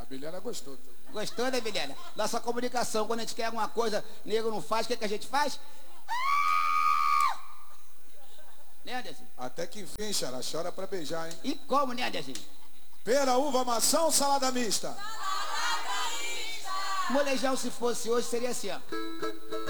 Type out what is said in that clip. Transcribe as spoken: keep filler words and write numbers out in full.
Biliana gostou. Gostou, né, Biliana? Nossa comunicação, quando a gente quer alguma coisa, nego não faz, o que, que a gente faz? Né, Anderson? Até que enfim, Xará, chora pra beijar, hein? E como, né, Anderson? Pera, uva, maçã ou salada mista? Molejão, se fosse hoje, seria assim, ó.